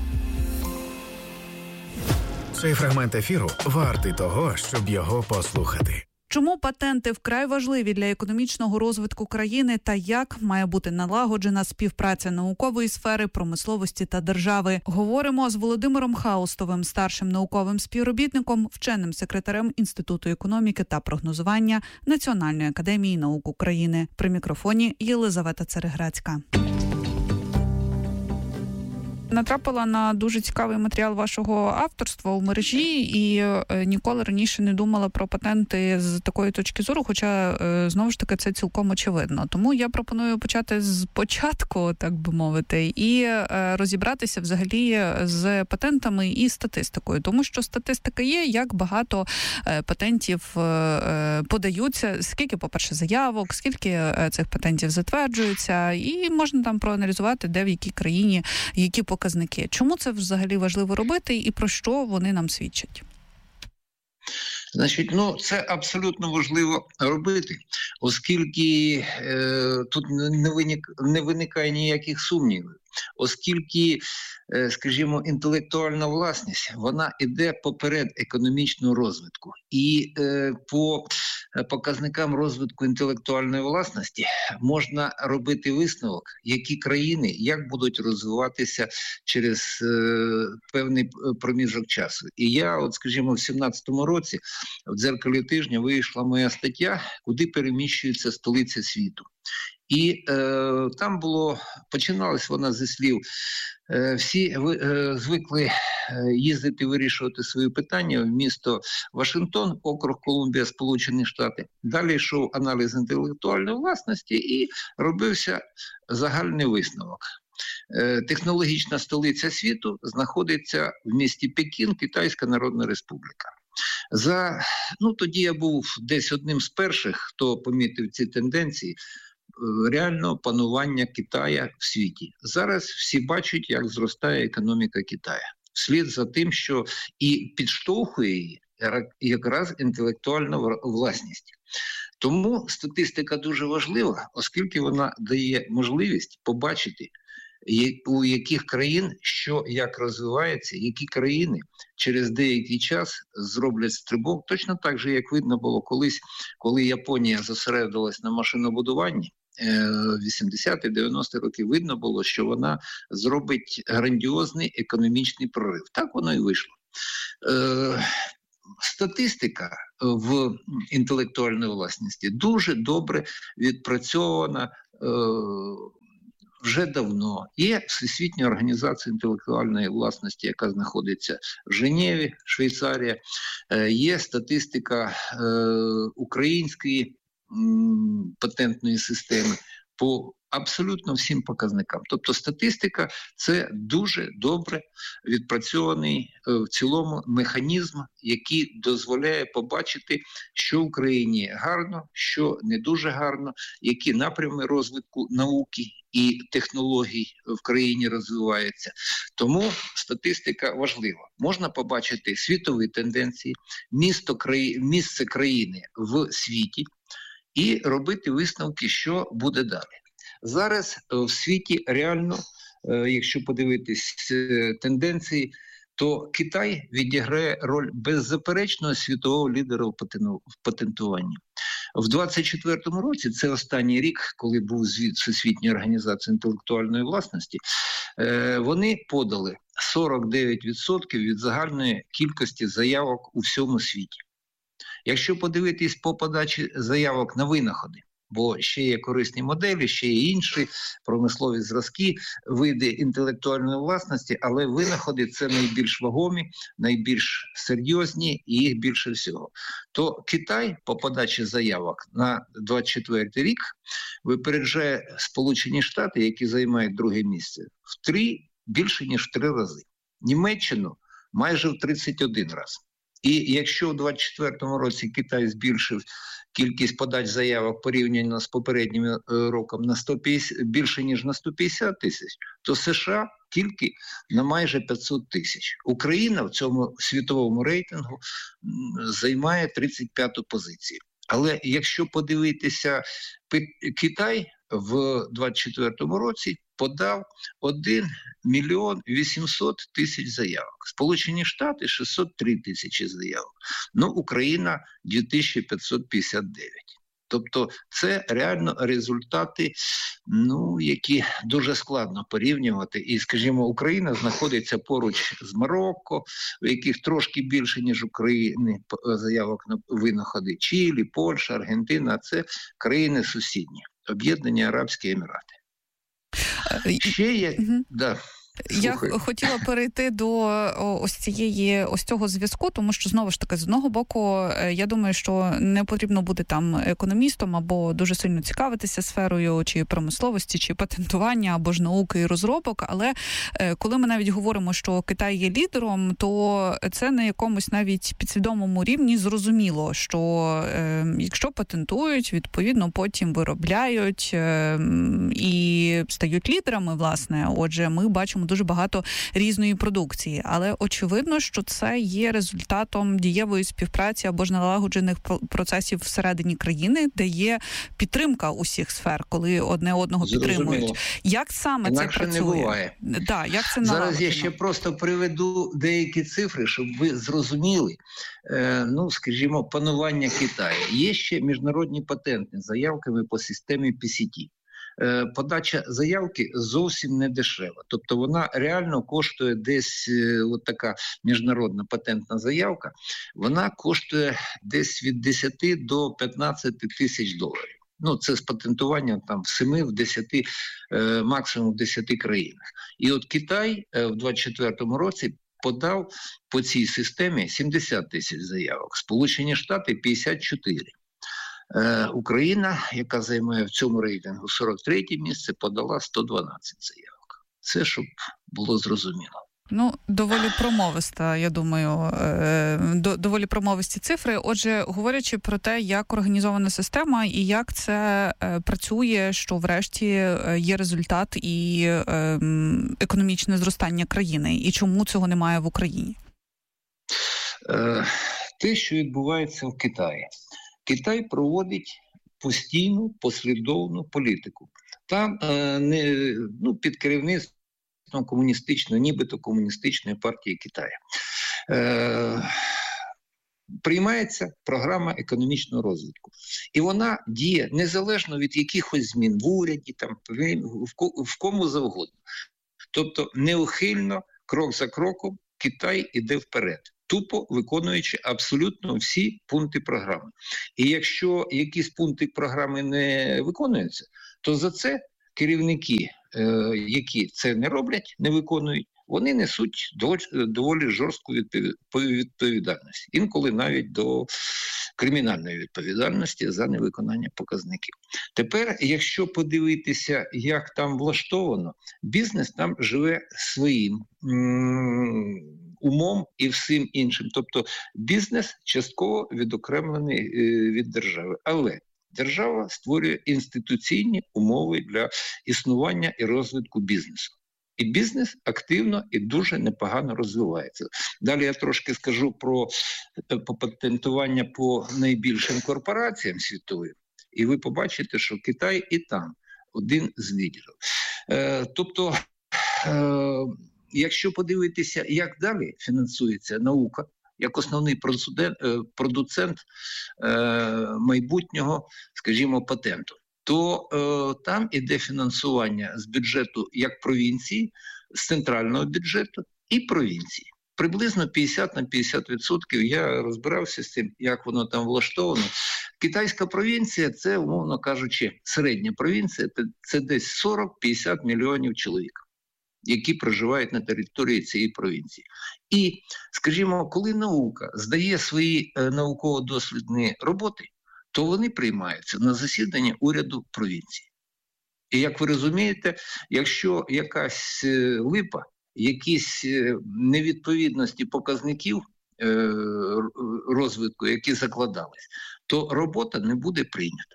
Цей фрагмент ефіру вартий того, щоб його послухати. Чому патенти вкрай важливі для економічного розвитку країни та як має бути налагоджена співпраця наукової сфери, промисловості та держави? Говоримо з Володимиром Хаустовим, старшим науковим співробітником, вченим секретарем Інституту економіки та прогнозування Національної академії наук України. При мікрофоні Єлизавета Цереграцька. Натрапила на дуже цікавий матеріал вашого авторства у мережі і ніколи раніше не думала про патенти з такої точки зору, хоча, знову ж таки, це цілком очевидно. Тому я пропоную почати з початку, так би мовити, і розібратися взагалі з патентами і статистикою. Тому що статистика є, як багато патентів подаються, скільки, по-перше, заявок, скільки цих патентів затверджується, і можна там проаналізувати, де в якій країні, які показники. Чому це взагалі важливо робити і про що вони нам свідчать? Значить, ну, це абсолютно важливо робити, оскільки е, тут не, виник, не виникає ніяких сумнівів. Оскільки, е, скажімо, інтелектуальна власність, вона іде поперед економічного розвитку. І е, по показникам розвитку інтелектуальної власності можна робити висновок, які країни, як будуть розвиватися через е, певний проміжок часу. І я, от, скажімо, в сімнадцятому році в «Дзеркалі тижня» вийшла моя стаття, куди переміщується столиця світу. І е, там було, починалась вона зі слів, е, всі е, звикли е, їздити вирішувати свої питання в місто Вашингтон, округ Колумбія, Сполучені Штати. Далі йшов аналіз інтелектуальної власності і робився загальний висновок. Технологічна столиця світу знаходиться в місті Пекін, Китайська Народна Республіка. За, ну, тоді я був десь одним з перших, хто помітив ці тенденції реального панування Китая в світі. Зараз всі бачать, як зростає економіка Китаю. Вслід за тим, що і підштовхує її якраз інтелектуальна власність. Тому статистика дуже важлива, оскільки вона дає можливість побачити, у яких країн що як розвивається, які країни через деякий час зроблять стрибок. Точно так же, як видно було колись, коли Японія зосередилась на машинобудуванні, вісімдесяті-дев'яності роки, видно було, що вона зробить грандіозний економічний прорив. Так воно і вийшло. Статистика в інтелектуальній власності дуже добре відпрацьована вже давно. Є Всесвітня організація інтелектуальної власності, яка знаходиться в Женеві, Швейцарія. Є статистика української патентної системи по абсолютно всім показникам. Тобто статистика – це дуже добре відпрацьований в цілому механізм, який дозволяє побачити, що в Україні гарно, що не дуже гарно, які напрями розвитку науки і технологій в країні розвиваються. Тому статистика важлива. Можна побачити світові тенденції, місто, краї... місце країни в світі і робити висновки, що буде далі. Зараз в світі реально, якщо подивитись тенденції, то Китай відіграє роль беззаперечного світового лідера в патентуванні. В двадцять четвертому році, це останній рік, коли був звіт Всесвітньої організації інтелектуальної власності, вони подали сорок дев'ять відсотків від загальної кількості заявок у всьому світі. Якщо подивитись по подачі заявок на винаходи, бо ще є корисні моделі, ще є інші промислові зразки, види інтелектуальної власності, але винаходи – це найбільш вагомі, найбільш серйозні і їх більше всього. То Китай по подачі заявок на двадцять четвертий рік випереджає Сполучені Штати, які займають друге місце, в три, більше ніж в три рази. Німеччину майже в тридцять один раз. І якщо у двадцять четвертому році Китай збільшив кількість подач заявок порівняно з попереднім роком на сто п'ятдесят, більше ніж на сто п'ятдесят тисяч, то США тільки на майже п'ятсот тисяч. Україна в цьому світовому рейтингу займає тридцять п'яту позицію. Але якщо подивитися, Китай в двадцять четвертому році подав один мільйон вісімсот тисяч заявок. Сполучені Штати – шістсот три тисячі заявок. Ну, Україна – дві тисячі п'ятсот п'ятдесят дев'ять. Тобто це реально результати, ну, які дуже складно порівнювати. І, скажімо, Україна знаходиться поруч з Марокко, в яких трошки більше, ніж України, заявок на винаходи. Чилі, Польща, Аргентина – це країни сусідні, Об'єднані Арабські Емірати. Ще є, угу. да. Я хотіла перейти до ось цієї, ось цього зв'язку, тому що, знову ж таки, з одного боку, я думаю, що не потрібно бути там економістом або дуже сильно цікавитися сферою чи промисловості, чи патентування, або ж науки і розробок, але коли ми навіть говоримо, що Китай є лідером, то це на якомусь навіть підсвідомому рівні зрозуміло, що е, якщо патентують, відповідно, потім виробляють е, і стають лідерами, власне. Отже, ми бачимо дуже багато різної продукції. Але очевидно, що це є результатом дієвої співпраці або ж налагоджених процесів всередині країни, де є підтримка усіх сфер, коли одне одного Зрозуміло. підтримують. Як саме Інакше це працює? Не буває. Да, як це Зараз я ще просто приведу деякі цифри, щоб ви зрозуміли, е, ну, скажімо, панування Китаю. Є ще міжнародні патентні заявки по системі пі сі ті. Подача заявки зовсім не дешева. Тобто вона реально коштує десь, от така міжнародна патентна заявка, вона коштує десь від десяти до п'ятнадцяти тисяч доларів. Ну, це з патентуванням там в семи, в десяти, максимум в десяти країнах. І от Китай в двадцять четвертому році подав по цій системі сімдесят тисяч заявок, Сполучені Штати – п'ятдесят чотири. Україна, яка займає в цьому рейтингу сорок третє місце, подала сто дванадцять заявок. Це щоб було зрозуміло. Ну, доволі промовиста, я думаю, доволі промовисті цифри. Отже, говорячи про те, як організована система і як це працює, що врешті є результат і економічне зростання країни, і чому цього немає в Україні? Те, що відбувається в Китаї. Китай проводить постійну, послідовну політику. Там не, ну, під керівництвом комуністичної, нібито комуністичної партії Китаю. Е, приймається програма економічного розвитку. І вона діє незалежно від якихось змін в уряді, там, в, в кому завгодно. Тобто неухильно, крок за кроком, Китай іде вперед, тупо виконуючи абсолютно всі пункти програми. І якщо якісь пункти програми не виконуються, то за це керівники, які це не роблять, не виконують, вони несуть доволі жорстку відповідальність. Інколи навіть до кримінальної відповідальності за невиконання показників. Тепер, якщо подивитися, як там влаштовано, бізнес там живе своїм м- умом і всім іншим. Тобто бізнес частково відокремлений е- від держави. Але держава створює інституційні умови для існування і розвитку бізнесу. І бізнес активно і дуже непогано розвивається. Далі я трошки скажу про патентування по найбільшим корпораціям світовим. І ви побачите, що Китай і там один з лідерів. Е, тобто, е, якщо подивитися, як далі фінансується наука, як основний продуцент майбутнього, скажімо, патенту, то е, там іде фінансування з бюджету як провінції, з центрального бюджету і провінції. Приблизно п'ятдесят на п'ятдесят відсотків я розбирався з тим, як воно там влаштовано. Китайська провінція – це, умовно кажучи, середня провінція, це десь сорок-п'ятдесят мільйонів чоловік, які проживають на території цієї провінції. І, скажімо, коли наука здає свої е, науково-дослідні роботи, то вони приймаються на засіданні уряду провінції. І, як ви розумієте, якщо якась е, липа, якісь е, невідповідності показників е, розвитку, які закладались, то робота не буде прийнята.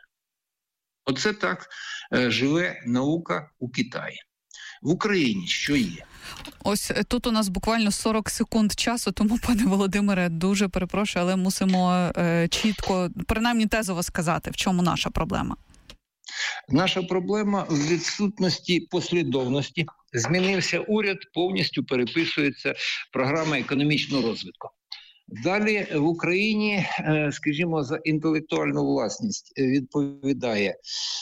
Оце так е, живе наука у Китаї. В Україні що є? Ось тут у нас буквально сорок секунд часу, тому, пане Володимире, дуже перепрошую, але мусимо е, чітко, принаймні тезово сказати, в чому наша проблема. Наша проблема в відсутності послідовності. Змінився уряд, повністю переписується програма економічного розвитку. Далі в Україні, скажімо, за інтелектуальну власність відповідає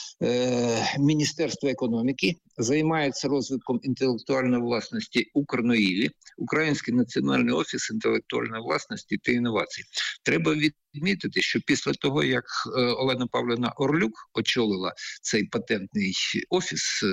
Міністерство економіки, займається розвитком інтелектуальної власності Укрноїві, Український національний офіс інтелектуальної власності та інновацій. Треба відмітити, що після того, як Олена Павлівна Орлюк очолила цей патентний офіс,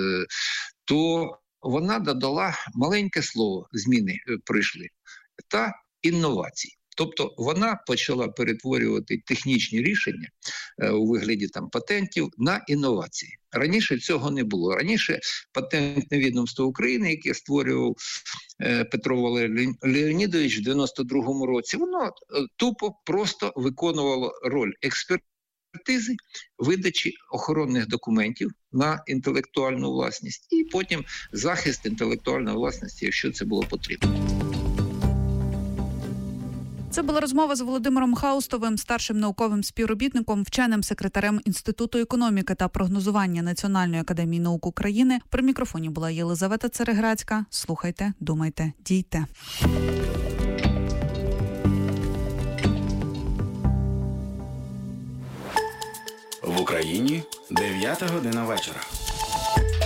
то вона додала маленьке слово, зміни прийшли, та інновації. Тобто вона почала перетворювати технічні рішення е, у вигляді там патентів на інновації. Раніше цього не було. Раніше патентне відомство України, яке створював е, Петро Валерій Леонідович в дев'яносто другому році, воно е, тупо просто виконувало роль експертизи, видачі охоронних документів на інтелектуальну власність і потім захист інтелектуальної власності, якщо це було потрібно. Це була розмова з Володимиром Хаустовим, старшим науковим співробітником, вченим секретарем Інституту економіки та прогнозування Національної академії наук України. При мікрофоні була Єлизавета Цереграцька. Слухайте, думайте, дійте. В Україні дев'ята година вечора.